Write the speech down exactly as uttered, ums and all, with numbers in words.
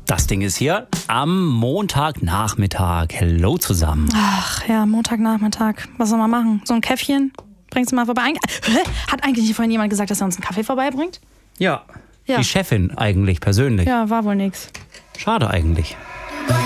Das Ding ist hier am Montagnachmittag. Hello zusammen. Ach ja, Montagnachmittag. Was soll man machen? So ein Käffchen? Bringst du mal vorbei? Hä? Hat eigentlich nicht vorhin jemand gesagt, dass er uns einen Kaffee vorbeibringt? Ja, Ja. die Chefin eigentlich persönlich. Ja, war wohl nix. Schade eigentlich.